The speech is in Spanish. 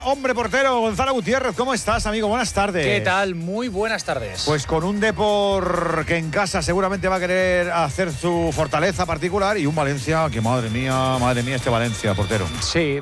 Hombre portero, Gonzalo Gutiérrez, ¿cómo estás, amigo? Buenas tardes. ¿Qué tal? Muy buenas tardes. Pues con un Depor que en casa seguramente va a querer hacer su fortaleza particular y un Valencia que, madre mía, este Valencia, portero. Sí,